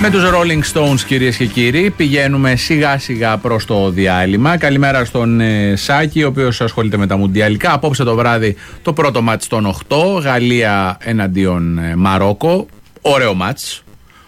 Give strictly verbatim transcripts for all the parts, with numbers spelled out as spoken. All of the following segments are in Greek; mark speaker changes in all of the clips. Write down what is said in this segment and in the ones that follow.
Speaker 1: Με τους Rolling Stones, κυρίες και κύριοι, πηγαίνουμε σιγά σιγά προς το διάλειμμα. Καλημέρα στον ε, Σάκη, ο οποίος ασχολείται με τα μουντιαλικά. Απόψε το βράδυ το πρώτο μάτς των οκτώ, Γαλλία εναντίον ε, Μαρόκο. Ωραίο μάτς,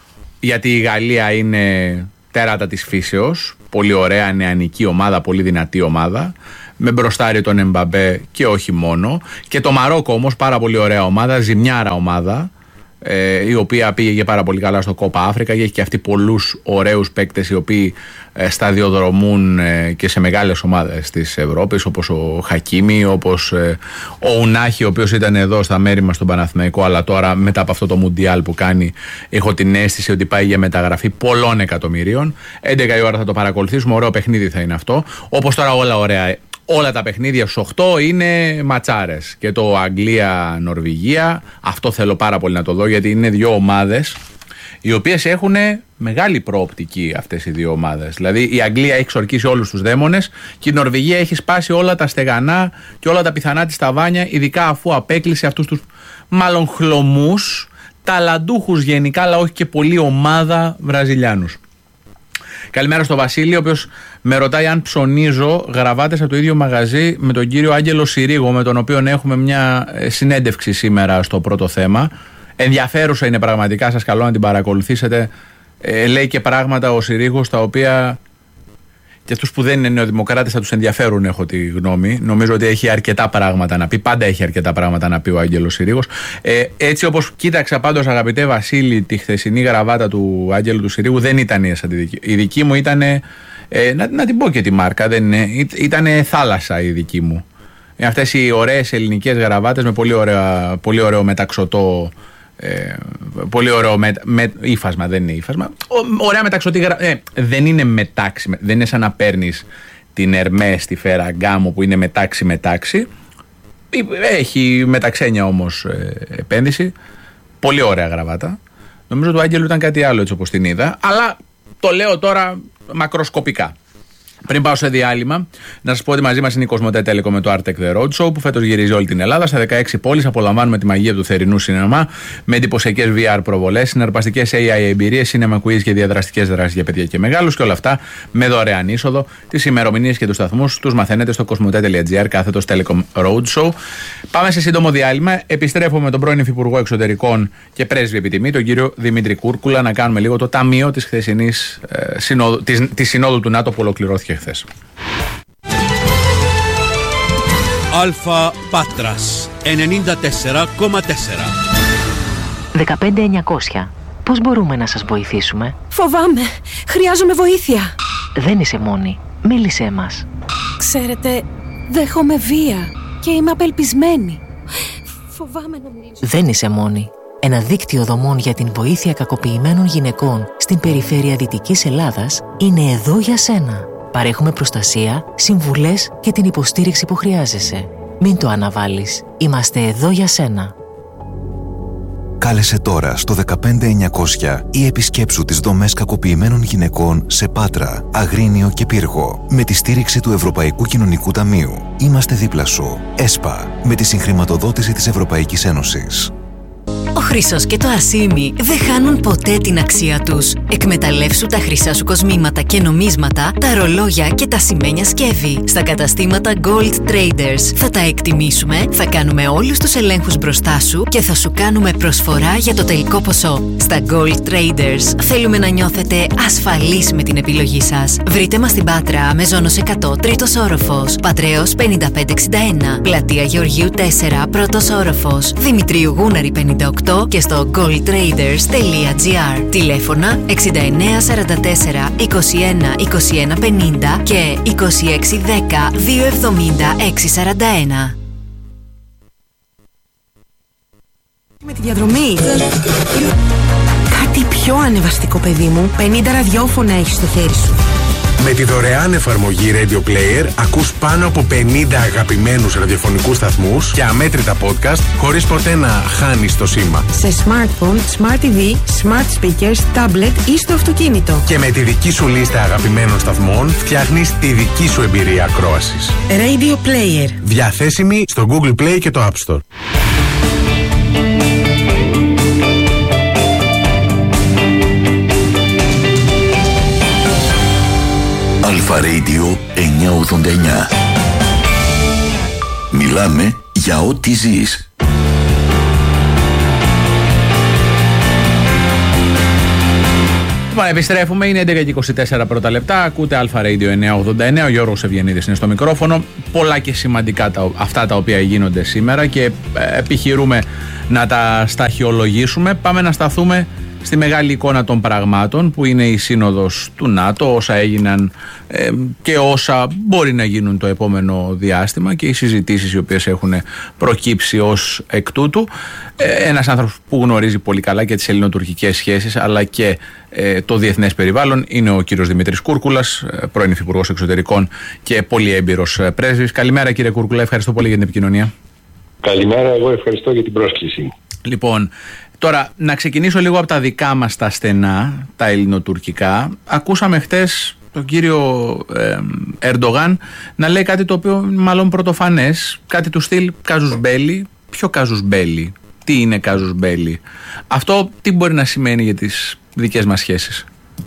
Speaker 1: γιατί η Γαλλία είναι τέρατα της φύσεως. Πολύ ωραία νεανική ομάδα, πολύ δυνατή ομάδα. Με μπροστάρι τον Εμπαμπέ και όχι μόνο. Και το Μαρόκο όμως, πάρα πολύ ωραία ομάδα, ζημιάρα ομάδα. Ε, η οποία πήγε πάρα πολύ καλά στο Κόπα Αφρικα και έχει και αυτή πολλούς ωραίους παίκτες οι οποίοι ε, σταδιοδρομούν ε, και σε μεγάλες ομάδες της Ευρώπης, όπως ο Χακίμι, όπως ε, ο Ουνάχη, ο οποίος ήταν εδώ στα μέρη μας στον Παναθηναϊκό, αλλά τώρα μετά από αυτό το Μουντιάλ που κάνει έχω την αίσθηση ότι πάει για μεταγραφή πολλών εκατομμυρίων. έντεκα η ώρα θα το παρακολουθήσουμε, ωραίο παιχνίδι θα είναι αυτό, όπως τώρα όλα ωραία. Όλα τα παιχνίδια στους οκτώ είναι ματσάρες. Και το Αγγλία-Νορβηγία, αυτό θέλω πάρα πολύ να το δω, γιατί είναι δύο ομάδες οι οποίες έχουν μεγάλη προοπτική, αυτές οι δύο ομάδες. Δηλαδή η Αγγλία έχει ξορκίσει όλους τους δαίμονες και η Νορβηγία έχει σπάσει όλα τα στεγανά και όλα τα πιθανά της ταβάνια, ειδικά αφού απέκλεισε αυτούς τους μάλλον χλωμούς, ταλαντούχους γενικά, αλλά όχι και πολύ ομάδα Βραζιλιάνους. Καλημέρα στο Βασίλη, ο οποίος με ρωτάει αν ψωνίζω γραβάτες από το ίδιο μαγαζί με τον κύριο Άγγελο Συρίγο, με τον οποίο έχουμε μια συνέντευξη σήμερα στο πρώτο θέμα. Ενδιαφέρουσα είναι πραγματικά, σας καλώ να την παρακολουθήσετε. Ε, λέει και πράγματα ο Συρίγος τα οποία και αυτούς που δεν είναι νεοδημοκράτες θα τους ενδιαφέρουν, έχω τη γνώμη. Νομίζω ότι έχει αρκετά πράγματα να πει. Πάντα έχει αρκετά πράγματα να πει ο Άγγελος Συρίγος. Ε, έτσι όπως κοίταξα πάντως, αγαπητέ Βασίλη, τη χθεσινή γραβάτα του Άγγελου του Συρίγου, δεν ήταν σαν τη δική. Η δική μου ήταν. Ε, να, να την πω και τη μάρκα. Δεν είναι. Ήταν θάλασσα η δική μου. Αυτές οι ωραίες ελληνικές γραβάτες με πολύ, ωραία, πολύ ωραίο μεταξωτό. Ε, πολύ ωραίο με, με, ύφασμα, δεν είναι ύφασμα. Ωραία μεταξωτή γρα... ε, δεν είναι μετάξι, δεν είναι σαν να παίρνεις την Ερμέ στη Φεραγκάμο που είναι μετάξι μετάξι. Έχει μεταξένια όμως ε, επένδυση. Πολύ ωραία γραβάτα. Νομίζω του Άγγελου ήταν κάτι άλλο έτσι όπως την είδα, αλλά το λέω τώρα μακροσκοπικά. Πριν πάω σε διάλειμμα, να σας πω ότι μαζί μας είναι η Κοσμοτέ Telecom με το Art Tech The Road Show που φέτος γυρίζει όλη την Ελλάδα. Σε δεκαέξι πόλεις απολαμβάνουμε τη μαγεία του θερινού σινεμά με εντυπωσιακές βι αρ προβολές, συναρπαστικές έι άι εμπειρίες, cinema quiz και διαδραστικές δράσεις για παιδιά και μεγάλους, και όλα αυτά με δωρεάν είσοδο. Τις ημερομηνίες και τους σταθμούς τους μαθαίνετε στο κοσμοτέ.gr κάθετος Telecom Road Show. Πάμε σε σύντομο διάλειμμα. Επιστρέφουμε με τον πρώην Υφυπουργό Εξωτερικών και πρέσβη επιτιμή, τον κύριο Δημήτρη Κούρκουλα, να κάνουμε λίγο το ταμείο της χθεσινής ε, συνόδου, της, της συνόδου του ΝΑΤΟ που ολοκληρώθηκε χθες.
Speaker 2: Αλφα Πάτρας ενενήντα τέσσερα κόμμα τέσσερα.
Speaker 3: δεκαπέντε εννιακόσια. Πώς μπορούμε να σας βοηθήσουμε?
Speaker 4: Φοβάμαι. Χρειάζομαι βοήθεια.
Speaker 3: Δεν είσαι μόνη. Μίλησέ μας.
Speaker 4: Ξέρετε, δέχομαι βία και είμαι απελπισμένη. Φοβάμαι να μιλήσω.
Speaker 3: Δεν είσαι μόνη. Ένα δίκτυο δομών για την βοήθεια κακοποιημένων γυναικών στην περιφέρεια Δυτικής Ελλάδας είναι εδώ για σένα. Παρέχουμε προστασία, συμβουλές και την υποστήριξη που χρειάζεσαι. Μην το αναβάλεις. Είμαστε εδώ για σένα.
Speaker 5: Κάλεσε τώρα στο δεκαπέντε εννιακόσια ή επισκέψου τις δομές κακοποιημένων γυναικών σε Πάτρα, Αγρίνιο και Πύργο με τη στήριξη του Ευρωπαϊκού Κοινωνικού Ταμείου. Είμαστε δίπλα σου. ΕΣΠΑ, με τη συγχρηματοδότηση της Ευρωπαϊκής Ένωσης.
Speaker 6: Ο χρυσός και το ασίμι δεν χάνουν ποτέ την αξία τους. Εκμεταλλεύσου τα χρυσά σου κοσμήματα και νομίσματα, τα ρολόγια και τα σημαίνια σκεύη. Στα καταστήματα Gold Traders θα τα εκτιμήσουμε, θα κάνουμε όλους τους ελέγχους μπροστά σου και θα σου κάνουμε προσφορά για το τελικό ποσό. Στα Gold Traders θέλουμε να νιώθετε ασφαλείς με την επιλογή σας. Βρείτε μας στην Πάτρα, Μεζόνος εκατό, τρίτος όροφος, Πατρέως πενήντα πέντε εξήντα ένα, Πλατεία Γεωργίου τέσσερα, πρώτος όροφος, Δημητρίου Γούναρη πενήντα οκτώ και στο gold traders τελεία gr. Τηλέφωνα εξήντα εννέα σαράντα τέσσερα είκοσι ένα είκοσι ένα πενήντα και είκοσι έξι δέκα δύο εβδομήντα έξι σαράντα ένα.
Speaker 4: Με τη διαδρομή. Κάτι πιο ανεβαστικό, παιδί μου. πενήντα ραδιόφωνα έχεις στο χέρι σου.
Speaker 7: Με τη δωρεάν εφαρμογή Radio Player ακούς πάνω από πενήντα αγαπημένους ραδιοφωνικούς σταθμούς και αμέτρητα podcast χωρίς ποτέ να χάνεις το σήμα.
Speaker 4: Σε smartphone, smart τι βι, smart speakers, tablet ή στο αυτοκίνητο.
Speaker 7: Και με τη δική σου λίστα αγαπημένων σταθμών φτιάχνεις τη δική σου εμπειρία ακρόασης.
Speaker 4: Radio Player.
Speaker 7: Διαθέσιμη στο Google Play και το App Store.
Speaker 8: Αλφα Radio εννιακόσια ογδόντα εννιά. Μιλάμε για ό,τι ζεις.
Speaker 1: Λοιπόν, επιστρέφουμε, είναι έντεκα και είκοσι τέσσερα πρώτα λεπτά. Ακούτε Αλφα Radio εννιακόσια ογδόντα εννιά. Ο Γιώργος Ευγενίδης είναι στο μικρόφωνο. Πολλά και σημαντικά τα, αυτά τα οποία γίνονται σήμερα και ε, επιχειρούμε να τα σταχυολογήσουμε. Πάμε να σταθούμε στη μεγάλη εικόνα των πραγμάτων, που είναι η σύνοδος του ΝΑΤΟ, όσα έγιναν ε, και όσα μπορεί να γίνουν το επόμενο διάστημα και οι συζητήσεις οι οποίες έχουν προκύψει ως εκ τούτου. Ε, ένας άνθρωπος που γνωρίζει πολύ καλά και τις ελληνοτουρκικές σχέσεις αλλά και ε, το διεθνές περιβάλλον είναι ο κύριος Δημήτρης Κούρκουλας, πρώην Υφυπουργός Εξωτερικών και πολύ έμπειρος πρέσβης. Καλημέρα κύριε Κούρκουλα, ευχαριστώ πολύ για την επικοινωνία.
Speaker 9: Καλημέρα, εγώ ευχαριστώ για την πρόσκληση.
Speaker 1: Λοιπόν, τώρα, να ξεκινήσω λίγο από τα δικά μας τα στενά, τα ελληνοτουρκικά. Ακούσαμε χτες τον κύριο ε, Ερντογάν να λέει κάτι το οποίο μάλλον πρωτοφανές, κάτι του στυλ κάζους μπέλι. Ποιο κάζους μπέλι, τι είναι κάζους μπέλι, αυτό τι μπορεί να σημαίνει για τις δικές μας σχέσεις?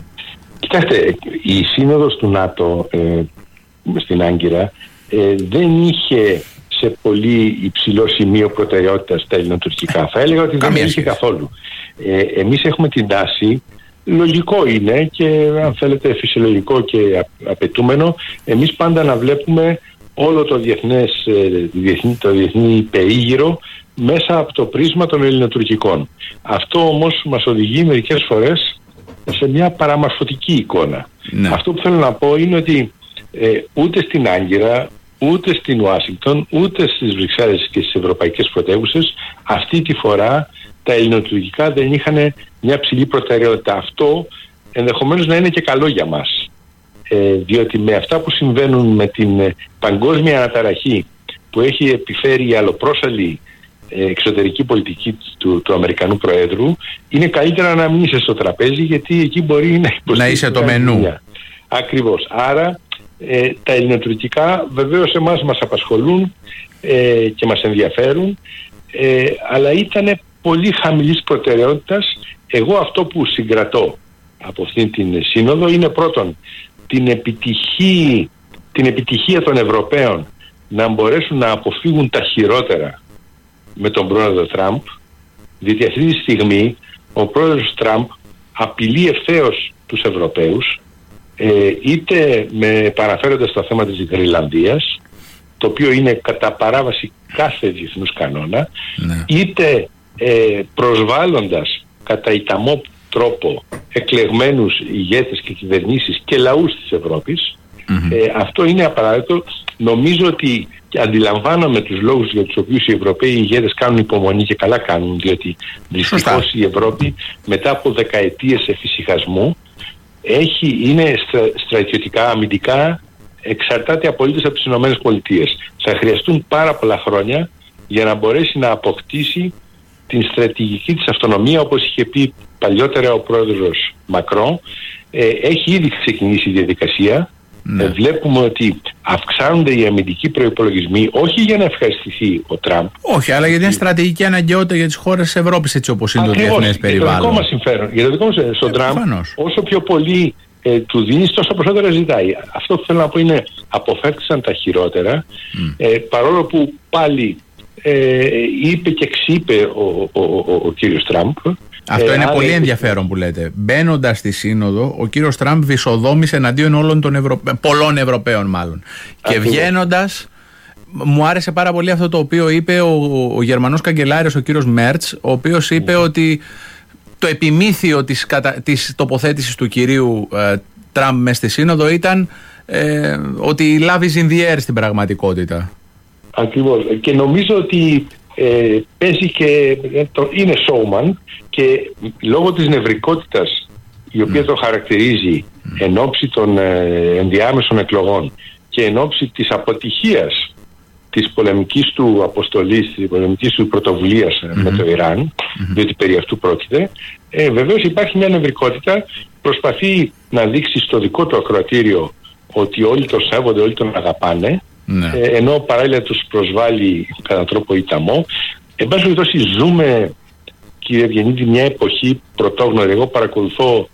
Speaker 9: Κοιτάξτε, η σύνοδος του ΝΑΤΟ ε, στην Άγκυρα ε, δεν είχε σε πολύ υψηλό σημείο προτεραιότητας τα ελληνοτουρκικά. Θα έλεγα ότι δεν είχε καθόλου. Ε, εμείς έχουμε την τάση, λογικό είναι και αν θέλετε φυσιολογικό και απαιτούμενο, εμείς πάντα να βλέπουμε όλο το διεθνές, διεθνή, το διεθνή περίγυρο μέσα από το πρίσμα των ελληνοτουρκικών. Αυτό όμως μας οδηγεί μερικές φορές σε μια παραμορφωτική εικόνα. Ναι. Αυτό που θέλω να πω είναι ότι ε, ούτε στην Άγκυρα, ούτε στην Ουάσιγκτον, ούτε στις Βρυξέλλες και στις ευρωπαϊκές πρωτεύουσες αυτή τη φορά τα ελληνοτουρκικά δεν είχαν μια ψηλή προτεραιότητα. Αυτό ενδεχομένως να είναι και καλό για μας. Ε, διότι με αυτά που συμβαίνουν με την ε, παγκόσμια αναταραχή που έχει επιφέρει η αλλοπρόσαλη ε, εξωτερική πολιτική του, του Αμερικανού Προέδρου, είναι καλύτερα να μην είσαι στο τραπέζι, γιατί εκεί μπορεί να υποστηρίξει.
Speaker 1: Να είσαι το μενού.
Speaker 9: Ακριβώς. Άρα ε, τα ελληνοτουρκικά βεβαίως εμάς μας απασχολούν ε, και μας ενδιαφέρουν, ε, αλλά ήταν πολύ χαμηλής προτεραιότητας. Εγώ αυτό που συγκρατώ από αυτήν την σύνοδο είναι πρώτον την επιτυχία, την επιτυχία των Ευρωπαίων να μπορέσουν να αποφύγουν τα χειρότερα με τον πρόεδρο Τραμπ, διότι αυτή τη στιγμή ο πρόεδρος Τραμπ απειλεί ευθέως τους Ευρωπαίους, ε, είτε με παραφέροντας το θέμα της Γρυλανδίας, το οποίο είναι κατά παράβαση κάθε διεθνούς κανόνα, ναι. είτε ε, προσβάλλοντας κατά ιταμό τρόπο εκλεγμένους ηγέτες και κυβερνήσεις και λαούς της Ευρώπης. Mm-hmm. Ε, αυτό είναι απαράδεκτο. Νομίζω ότι αντιλαμβάνομαι τους λόγους για τους οποίους οι Ευρωπαίοι ηγέτες κάνουν υπομονή, και καλά κάνουν, διότι δυστυχώς η Ευρώπη μετά από δεκαετίες εφησυχασμού έχει, είναι στρα, στρατιωτικά, αμυντικά εξαρτάται απολύτως από τις Ηνωμένες Πολιτείες. Θα χρειαστούν πάρα πολλά χρόνια για να μπορέσει να αποκτήσει την στρατηγική της αυτονομία, όπως είχε πει παλιότερα ο πρόεδρος Μακρόν. Ε, έχει ήδη ξεκινήσει η διαδικασία. Ναι. Ε, βλέπουμε ότι αυξάνονται οι αμυντικοί προϋπολογισμοί, όχι για να ευχαριστηθεί ο Τραμπ.
Speaker 1: Όχι, αλλά γιατί είναι στρατηγική αναγκαιότητα για τις χώρες της Ευρώπης, έτσι όπως είναι. Ακριβώς, το διεθνές περιβάλλον.
Speaker 9: Για το δικό μας συμφέρον. Για το δικό μας συμφέρον. Στον Τραμπ, όσο πιο πολύ ε, του δίνεις, τόσο περισσότερα ζητάει. Αυτό που θέλω να πω είναι αποφεύξαν τα χειρότερα, mm. ε, παρόλο που πάλι ε, είπε και εξείπε ο, ο, ο, ο, ο κύριος Τραμπ.
Speaker 1: Αυτό
Speaker 9: ε,
Speaker 1: είναι
Speaker 9: άρα,
Speaker 1: πολύ ενδιαφέρον που λέτε. Μπαίνοντας στη Σύνοδο, ο κύριος Τραμπ βυσοδόμησε εναντίον όλων των Ευρωπαίων, πολλών Ευρωπαίων μάλλον. Ακριβώς. Και βγαίνοντας, μου άρεσε πάρα πολύ αυτό το οποίο είπε ο, ο Γερμανός καγκελάριος, ο κύριος Μέρτς, ο οποίος είπε mm. ότι το επιμήθειο της, κατα... της τοποθέτησης του κυρίου ε, Τραμπ μες στη Σύνοδο ήταν ε, ότι love is in the air στην πραγματικότητα.
Speaker 9: Ακριβώς. Και νομίζω ότι ε, παίζει και το, είναι showman, και λόγω της νευρικότητας η οποία mm. το χαρακτηρίζει mm. εν ώψη των ε, ενδιάμεσων εκλογών και εν ώψη της αποτυχίας της πολεμικής του αποστολής, της πολεμικής του πρωτοβουλίας mm-hmm. με το Ιράν, mm-hmm. διότι περί αυτού πρόκειται, ε, βεβαίως υπάρχει μια νευρικότητα, προσπαθεί να δείξει στο δικό του ακροατήριο ότι όλοι τον σέβονται, όλοι τον αγαπάνε, ναι. ε, ενώ παράλληλα τους προσβάλλει κατά τρόπο ήταμο. Εν πάση περιπτώσει, ζούμε, κύριε Ευγενίδη, μια εποχή πρωτόγνωρη. Εγώ παρακολουθώ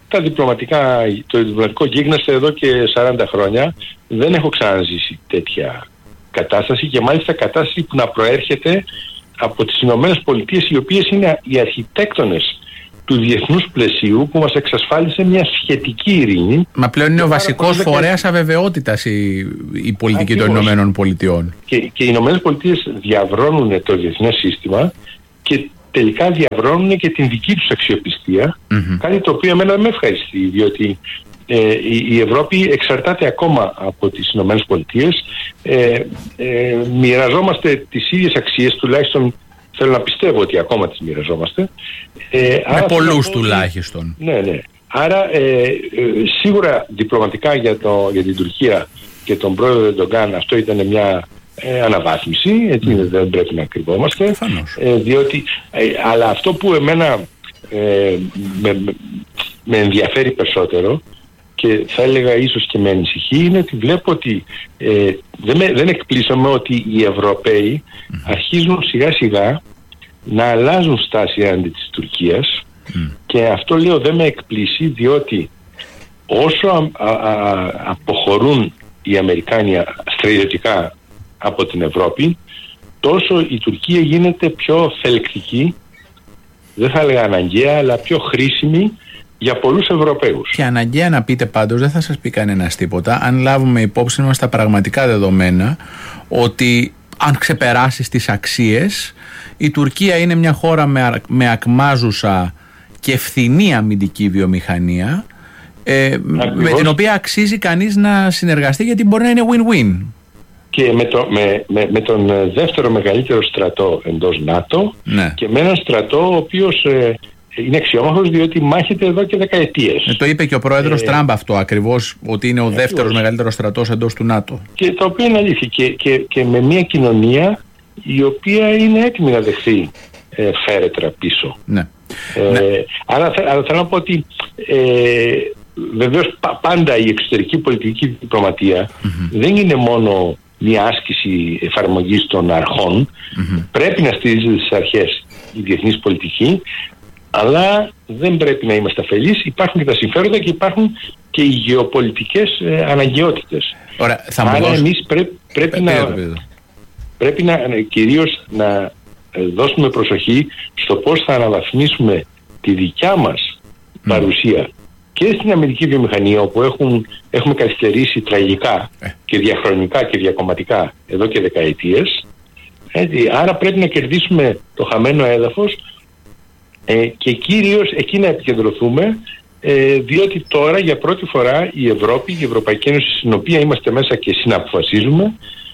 Speaker 9: τα διπλωματικά, το διπλωματικό γίγνεσθε εδώ και σαράντα χρόνια. Δεν έχω ξαναζήσει τέτοια κατάσταση, και μάλιστα κατάσταση που να προέρχεται από τις Ηνωμένες Πολιτείες, οι οποίες είναι οι αρχιτέκτονες του διεθνούς πλαισίου που μας εξασφάλισε μια σχετική ειρήνη.
Speaker 1: Μα πλέον είναι ο βασικός φορέας αβεβαιότητας η, η πολιτική Ακριβώς. των Ηνωμένων Πολιτειών.
Speaker 9: Και, και οι Ηνωμένες Πολιτείες διαβρώνουν το διεθνές σύστημα και τελικά διαβρώνουν και την δική τους αξιοπιστία, mm-hmm. κάτι το οποίο εμένα με ευχαριστεί, διότι ε, η, η Ευρώπη εξαρτάται ακόμα από τις Ηνωμένες Πολιτείες. Ε, ε, μοιραζόμαστε τις ίδιες αξίες, τουλάχιστον θέλω να πιστεύω ότι ακόμα τις μοιραζόμαστε. Ε,
Speaker 1: με πολλούς τουλάχιστον.
Speaker 9: Ναι, ναι. Άρα ε, ε, σίγουρα διπλωματικά για, το, για την Τουρκία και τον πρόεδρο Ερντογκάν αυτό ήταν μια ε, αναβάθμιση, έτσι mm. δεν πρέπει να κρυβόμαστε. Ε, διότι, ε, αλλά αυτό που εμένα ε, με, με ενδιαφέρει περισσότερο και θα έλεγα ίσως και με ανησυχεί, είναι ότι βλέπω ότι ε, δεν, με, δεν εκπλήσωμαι ότι οι Ευρωπαίοι mm. αρχίζουν σιγά σιγά να αλλάζουν στάση έναντι της Τουρκίας mm. και αυτό λέω δεν με εκπλήσει, διότι όσο α, α, α, αποχωρούν οι Αμερικάνοι στρατιωτικά από την Ευρώπη, τόσο η Τουρκία γίνεται πιο θελκτική, δεν θα έλεγα αναγκαία, αλλά πιο χρήσιμη για πολλούς Ευρωπαίους.
Speaker 1: Και αναγκαία να πείτε πάντως, δεν θα σας πει κανένας τίποτα, αν λάβουμε υπόψη μας τα πραγματικά δεδομένα, ότι αν ξεπεράσεις τις αξίες, η Τουρκία είναι μια χώρα με, με ακμάζουσα και φθηνή αμυντική βιομηχανία, ε, με την οποία αξίζει κανείς να συνεργαστεί, γιατί μπορεί να είναι win-win.
Speaker 9: Και με, το, με, με, με τον δεύτερο μεγαλύτερο στρατό εντός ΝΑΤΟ, ναι. και με έναν στρατό ο οποίος ε, είναι αξιόμαχος διότι μάχεται εδώ και δεκαετίες.
Speaker 1: Ε, το είπε και ο πρόεδρος ε, Τραμπ αυτό ακριβώς, ότι είναι ο ακριβώς. δεύτερος μεγαλύτερος στρατός εντός του ΝΑΤΟ.
Speaker 9: Και το οποίο είναι αλήθεια. Και, και, και με μια κοινωνία η οποία είναι έτοιμη να δεχθεί ε, φέρετρα πίσω.
Speaker 1: Ναι.
Speaker 9: Ε, ναι. Άρα, άρα θέλω να πω ότι ε, βεβαίως πα, πάντα η εξωτερική πολιτική διπλωματία mm-hmm. δεν είναι μόνο μια άσκηση εφαρμογής των αρχών. Mm-hmm. Πρέπει να στηρίζεται στις αρχές η διεθνής πολιτική, αλλά δεν πρέπει να είμαστε αφελείς. Υπάρχουν και τα συμφέροντα και υπάρχουν και οι γεωπολιτικές ε, αναγκαιότητες.
Speaker 1: Ωραία, θα
Speaker 9: άρα
Speaker 1: δώσω...
Speaker 9: εμείς πρέ, πρέπει, ε, να, ε, πρέπει να κυρίως να δώσουμε προσοχή στο πώς θα αναβαθμίσουμε τη δικιά μας mm. παρουσία και στην αμυντική βιομηχανία, όπου έχουν, έχουμε καθυστερήσει τραγικά ε. και διαχρονικά και διακομματικά εδώ και δεκαετίες. Έτσι, άρα πρέπει να κερδίσουμε το χαμένο έδαφος ε, και κυρίως εκεί να επικεντρωθούμε, ε, διότι τώρα για πρώτη φορά η Ευρώπη, η Ευρωπαϊκή Ένωση, στην οποία είμαστε μέσα και συναποφασίζουμε,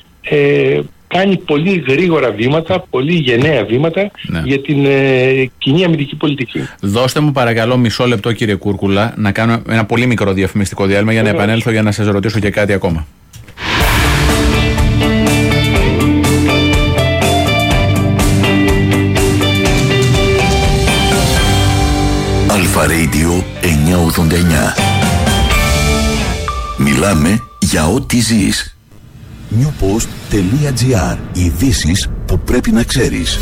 Speaker 9: ε, κάνει πολύ γρήγορα βήματα, πολύ γενναία βήματα ναι. για την ε, κοινή αμυντική πολιτική.
Speaker 1: Δώστε μου παρακαλώ μισό λεπτό, κύριε Κούρκουλα, να κάνω ένα πολύ μικρό διαφημιστικό διάλειμμα για να Βεβαίως. επανέλθω για να σας ρωτήσω και κάτι ακόμα.
Speaker 8: Αλφα Radio εννιακόσια ογδόντα εννιά. Μιλάμε για ό,τι ζεις. newpost.gr. Ειδήσεις που πρέπει να ξέρεις.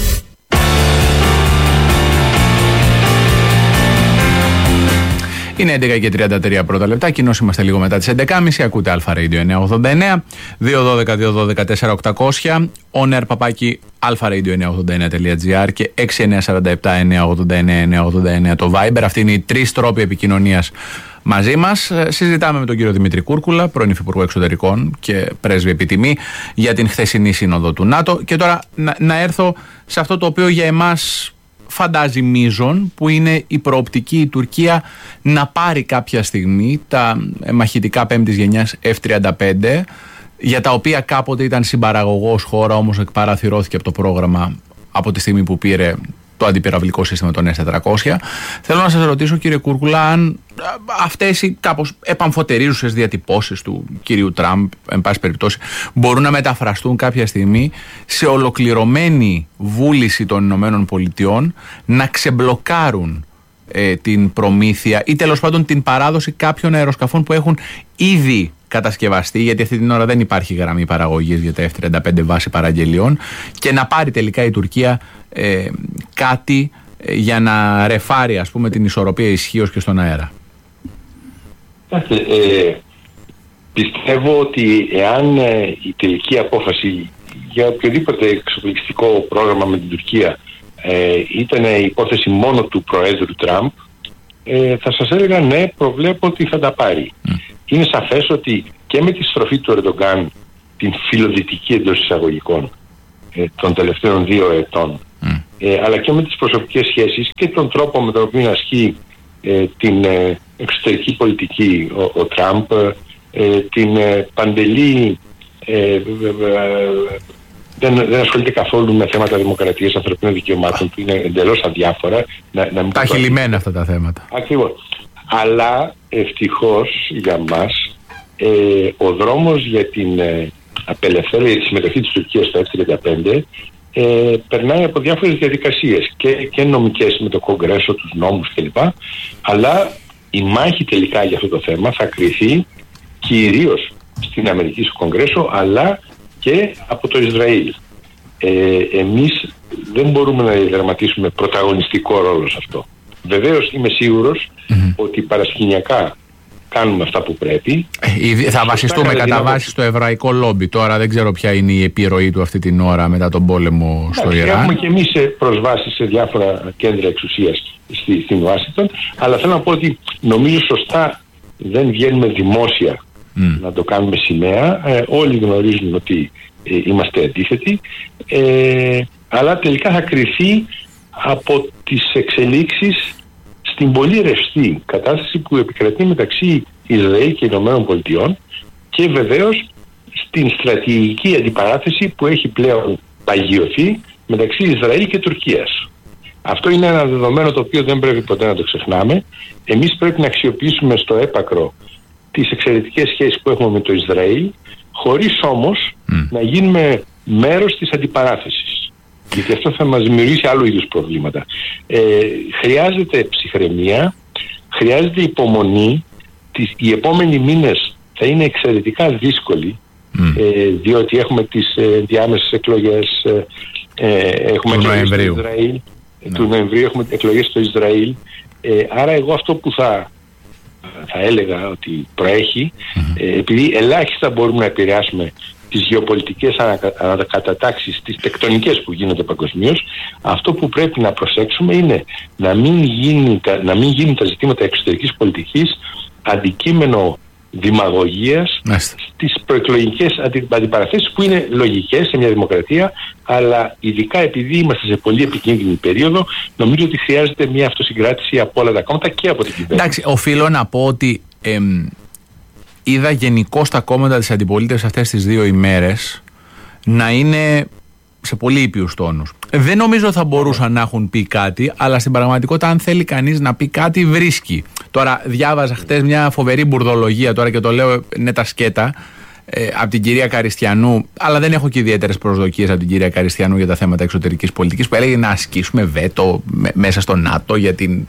Speaker 1: Είναι έντεκα και τριάντα τρία πρώτα λεπτά. Κοινώς είμαστε λίγο μετά τις έντεκα και τριάντα. Ακούτε Αλφα Radio εννιακόσια ογδόντα εννέα. δύο ένα δύο δύο ένα τέσσερα οκτακόσια. On air παπάκι αλφα radio εννιακόσια ογδόντα εννέα τελεία τζι άρ και έξι εννιά τέσσερα επτά εννιακόσια ογδόντα εννέα εννιακόσια ογδόντα εννέα το Viber. Αυτοί είναι οι τρεις τρόποι επικοινωνίας μαζί μας. Συζητάμε με τον κύριο Δημήτρη Κούρκουλα, πρώην Υφυπουργό Εξωτερικών και πρέσβη επιτιμή, για την χθεσινή σύνοδο του ΝΑΤΟ. Και τώρα να, να έρθω σε αυτό το οποίο για εμάς φαντάζει μείζον, που είναι η προοπτική η Τουρκία να πάρει κάποια στιγμή τα μαχητικά πέμπτης γενιάς εφ τριάντα πέντε, για τα οποία κάποτε ήταν συμπαραγωγός χώρα, όμως εκπαραθυρώθηκε από το πρόγραμμα από τη στιγμή που πήρε το αντιπυραυλικό σύστημα των ες τετρακόσια. Θέλω να σας ρωτήσω, κύριε Κούρκουλα, αν αυτές οι κάπως επαμφωτερίζουσες διατυπώσεις του κυρίου Τραμπ, εν πάση περιπτώσει, μπορούν να μεταφραστούν κάποια στιγμή σε ολοκληρωμένη βούληση των Ηνωμένων Πολιτειών να ξεμπλοκάρουν ε, την προμήθεια ή τέλος πάντων την παράδοση κάποιων αεροσκαφών που έχουν ήδη κατασκευαστεί, γιατί αυτή την ώρα δεν υπάρχει γραμμή παραγωγής για τα εφ τριάντα πέντε βάση παραγγελιών, και να πάρει τελικά η Τουρκία ε, κάτι ε, για να ρεφάρει, ας πούμε, την ισορροπία ισχύως και στον αέρα.
Speaker 9: Ε, πιστεύω ότι εάν ε, η τελική απόφαση για οποιοδήποτε εξοπλιστικό πρόγραμμα με την Τουρκία ε, ήταν η υπόθεση μόνο του Προέδρου Τραμπ, ε, θα σας έλεγα ναι, προβλέπω ότι θα τα πάρει. Mm. Είναι σαφές ότι και με τη στροφή του Ερντογκάν, την φιλοδυτική εντός εισαγωγικών ε, των τελευταίων δύο ετών, mm. ε, αλλά και με τις προσωπικές σχέσεις και τον τρόπο με τον οποίο ασκεί ε, την ε, εξωτερική πολιτική ο, ο Τραμπ, ε, την ε, παντελή ε, ε, ε, δεν, δεν ασχολείται καθόλου με θέματα δημοκρατίας, ανθρωπίνων δικαιωμάτων, που είναι εντελώς αδιάφορα. Να, να
Speaker 1: τα έχει λυμμένα αυτά τα θέματα.
Speaker 9: Ακριβώς. Αλλά ευτυχώς για μας ε, ο δρόμος για την ε, απελευθέρωση, για τη συμμετοχή της Τουρκίας στο εφ τριάντα πέντε ε, περνάει από διάφορες διαδικασίες και, και νομικές με το Κογκρέσο, τους νόμους κλπ. Αλλά η μάχη τελικά για αυτό το θέμα θα κριθεί κυρίως στην Αμερική, στο Κογκρέσο, αλλά και από το Ισραήλ. Ε, εμείς δεν μπορούμε να διαδραματίσουμε πρωταγωνιστικό ρόλο σε αυτό. Βεβαίως είμαι σίγουρος mm-hmm. ότι παρασκηνιακά κάνουμε αυτά που πρέπει.
Speaker 1: Ε, θα βασιστούμε κατά βάση στο εβραϊκό λόμπι. Τώρα δεν ξέρω ποια είναι η επιρροή του αυτή την ώρα μετά τον πόλεμο στο
Speaker 9: Ά,
Speaker 1: Ιράν.
Speaker 9: Έχουμε και εμείς προσβάσεις σε διάφορα κέντρα εξουσίας στη, στην Ουάσιγκτον, αλλά θέλω να πω ότι νομίζω σωστά δεν βγαίνουμε δημόσια mm. να το κάνουμε σημαία. Ε, όλοι γνωρίζουν ότι ε, είμαστε αντίθετοι, ε, αλλά τελικά θα κριθεί από τις εξελίξεις στην πολύ ρευστή κατάσταση που επικρατεί μεταξύ Ισραήλ και Ηνωμένων Πολιτειών και βεβαίως στην στρατηγική αντιπαράθεση που έχει πλέον παγιωθεί μεταξύ Ισραήλ και Τουρκίας. Αυτό είναι ένα δεδομένο το οποίο δεν πρέπει ποτέ να το ξεχνάμε. Εμείς πρέπει να αξιοποιήσουμε στο έπακρο τις εξαιρετικές σχέσεις που έχουμε με το Ισραήλ, χωρίς όμως mm. να γίνουμε μέρος της αντιπαράθεσης. Γιατί αυτό θα μας δημιουργήσει άλλου είδους προβλήματα. Ε, χρειάζεται ψυχραιμία, χρειάζεται υπομονή. Τις, οι επόμενοι μήνες θα είναι εξαιρετικά δύσκολοι, mm. ε, διότι έχουμε τις ε, διάμεσες εκλογές, ε, ε, έχουμε
Speaker 1: του
Speaker 9: εκλογές
Speaker 1: Νοεμβρίου.
Speaker 9: στο Ισραήλ,
Speaker 1: Ναι.
Speaker 9: του Νοεμβρίου έχουμε εκλογές στο Ισραήλ. Ε, άρα εγώ αυτό που θα, θα έλεγα ότι προέχει, mm-hmm. ε, επειδή ελάχιστα μπορούμε να επηρεάσουμε τις γεωπολιτικές ανακατατάξεις, τις τεκτονικές που γίνονται παγκοσμίως, αυτό που πρέπει να προσέξουμε είναι να μην, γίνει, να μην γίνουν τα ζητήματα εξωτερικής πολιτικής αντικείμενο δημαγωγίας στις προεκλογικές αντιπαραθέσεις που είναι λογικές σε μια δημοκρατία, αλλά ειδικά επειδή είμαστε σε πολύ επικίνδυνη περίοδο, νομίζω ότι χρειάζεται μια αυτοσυγκράτηση από όλα τα κόμματα και από την κυβέρνηση.
Speaker 1: Εντάξει, οφείλω να πω ότι εμ, είδα γενικώς τα κόμματα της αντιπολίτευσης αυτές τις δύο ημέρες να είναι σε πολύ ήπιους τόνους. Δεν νομίζω θα μπορούσαν να έχουν πει κάτι, αλλά στην πραγματικότητα αν θέλει κανείς να πει κάτι βρίσκει. Τώρα διάβαζα χτες μια φοβερή μπουρδολογία, τώρα και το λέω είναι τα σκέτα, ε, από την κυρία Καριστιανού, αλλά δεν έχω και ιδιαίτερες προσδοκίες από την κυρία Καριστιανού για τα θέματα εξωτερικής πολιτικής, που έλεγε να ασκήσουμε βέτο με, μέσα στο ΝΑΤΟ για την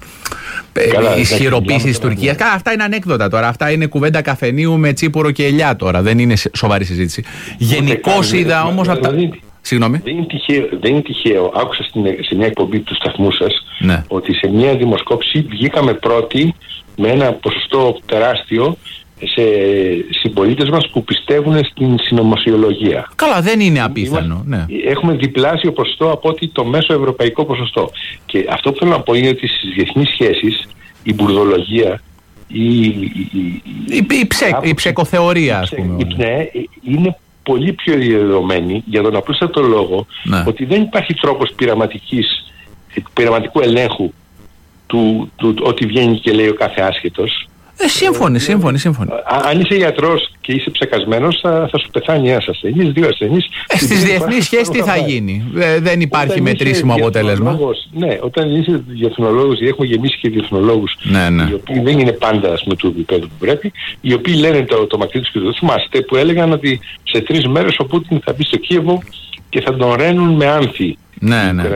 Speaker 1: ε, ισχυροποίηση της Τουρκίας. Καλά, αυτά είναι ανέκδοτα τώρα. Αυτά είναι κουβέντα καφενείου με τσίπουρο και ελιά τώρα. Δεν είναι σοβαρή συζήτηση. Γενικώς είδα όμως αυτά. Συγγνώμη.
Speaker 9: Δεν είναι τυχαίο, δεν είναι τυχαίο. Άκουσα στην, σε μια εκπομπή του σταθμού σας,
Speaker 1: ναι,
Speaker 9: ότι σε μια δημοσκόπηση βγήκαμε πρώτοι με ένα ποσοστό τεράστιο σε συμπολίτες μας που πιστεύουν στην συνωμοσιολογία.
Speaker 1: Καλά, δεν είναι απίθανο. Ναι.
Speaker 9: Έχουμε διπλάσιο ποσοστό από ότι το μέσο ευρωπαϊκό ποσοστό. Και αυτό που θέλω να πω είναι ότι στις διεθνείς σχέσεις η μπουρδολογία, η, η, η,
Speaker 1: η, η, ψε, η ψεκοθεωρία, ας πούμε.
Speaker 9: Η, ναι, είναι πολύ πιο διαδεδομένη για τον απλούστατο λόγο, ναι, ότι δεν υπάρχει τρόπος πειραματικής, πειραματικού ελέγχου του, του, του ότι βγαίνει και λέει ο κάθε άσχετος.
Speaker 1: Ε, σύμφωνοι, σύμφωνοι, σύμφωνοι.
Speaker 9: Αν είσαι γιατρός και είσαι ψεκασμένος, θα, θα σου πεθάνει ένας ασθενής, δύο ασθενείς.
Speaker 1: Ε, στις διεθνείς σχέσεις τι θα γίνει. Ε, δεν υπάρχει μετρήσιμο αποτέλεσμα.
Speaker 9: Ναι, όταν είσαι διεθνολόγος, έχουμε γεμίσει και διεθνολόγους,
Speaker 1: ναι, ναι,
Speaker 9: οι οποίοι δεν είναι πάντα ας πούμε, του επίπεδου που πρέπει, οι οποίοι λένε το, το μακρύ τους και το θυμάστε, που έλεγαν ότι σε τρεις μέρες ο Πούτιν θα μπει στο Κίεβο και θα τον ρένουν με άνθη.
Speaker 1: Ναι, ναι.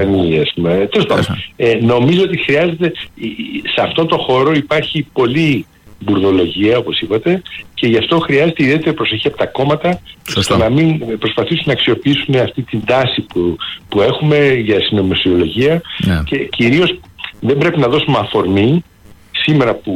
Speaker 9: Ε, νομίζω ότι χρειάζεται, σε αυτό το χώρο υπάρχει πολύ μπουρδολογία, όπως είπατε, και γι' αυτό χρειάζεται ιδιαίτερη προσοχή από τα κόμματα, ώστε να μην προσπαθήσουν να αξιοποιήσουν αυτή την τάση που, που έχουμε για συνωμοσιολογία, ναι, και κυρίως δεν πρέπει να δώσουμε αφορμή σήμερα που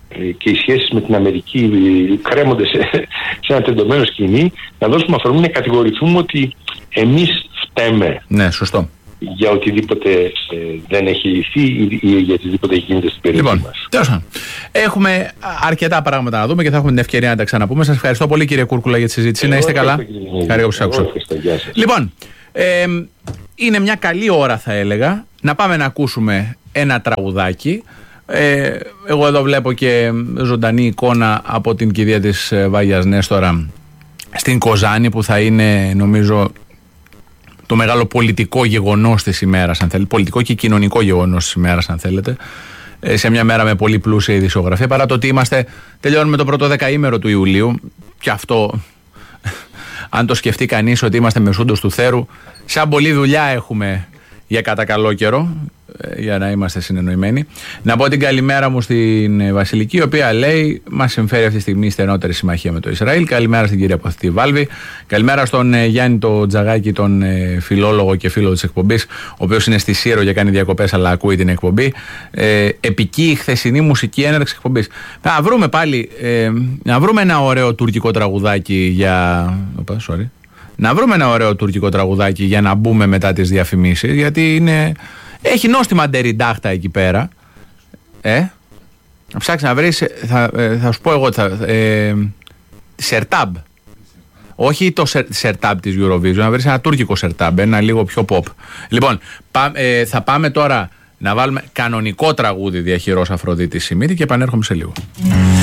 Speaker 9: και οι σχέσεις με την Αμερική κρέμονται σε, σε ένα τεντωμένο σκηνή, να δώσουμε αφορμή να κατηγορηθούμε ότι εμείς φταίμε.
Speaker 1: Ναι, σωστό.
Speaker 9: Για οτιδήποτε ε, δεν έχει λυθεί ή, ή για οτιδήποτε γίνεται στην περιοχή
Speaker 1: λοιπόν,
Speaker 9: μας.
Speaker 1: Τέλος, έχουμε αρκετά πράγματα να δούμε και θα έχουμε την ευκαιρία να τα ξαναπούμε. Σας ευχαριστώ πολύ, κύριε Κούρκουλα, για τη συζήτηση. Εγώ να είστε καλά. Ευχαριστώ. Λοιπόν, ε, είναι μια καλή ώρα, θα έλεγα, να πάμε να ακούσουμε ένα τραγουδάκι. Ε, εγώ εδώ βλέπω και ζωντανή εικόνα από την κηδεία της Βάγιας Νέστορα στην Κοζάνη, που θα είναι, νομίζω, το μεγάλο πολιτικό γεγονός της ημέρας, αν θέλετε, πολιτικό και κοινωνικό γεγονός της ημέρας, αν θέλετε, σε μια μέρα με πολύ πλούσια ειδησιογραφία, παρά το ότι είμαστε, τελειώνουμε το πρώτο δεκαήμερο του Ιουλίου, και αυτό, αν το σκεφτεί κανείς, ότι είμαστε μεσούντος του θέρου, σαν πολλή δουλειά έχουμε για κατά καλό καιρό, για να είμαστε συνεννοημένοι. Να πω την καλημέρα μου στην Βασιλική, η οποία λέει μας συμφέρει αυτή τη στιγμή η στενότερη συμμαχία με το Ισραήλ. Καλημέρα στην κυρία Αποθητή Βάλβη. Καλημέρα στον ε, Γιάννη το Τζαγάκη, τον ε, φιλόλογο και φίλο της εκπομπής, ο οποίος είναι στη Σύρο και κάνει διακοπές, αλλά ακούει την εκπομπή. Ε, επική η χθεσινή μουσική έναρξη εκπομπής. Να βρούμε πάλι, ε, να βρούμε ένα ωραίο τουρκικό τραγουδάκι για... Οπα, sorry. Να βρούμε ένα ωραίο τουρκικό τραγουδάκι για να μπούμε μετά τις διαφημίσεις, γιατί είναι... Έχει νόστιμα ντεριντάχτα εκεί πέρα. Ε, να ψάξεις να βρεις, θα, θα σου πω εγώ, θα, ε, Σερτάμπ. Όχι το Σερτάμπ της Eurovision, να βρεις ένα τουρκικό Σερτάμπ, ένα λίγο πιο pop. Λοιπόν, πά, ε, θα πάμε τώρα να βάλουμε κανονικό τραγούδι διαχειρός Αφροδίτης Σιμίτη και επανέρχομαι σε λίγο.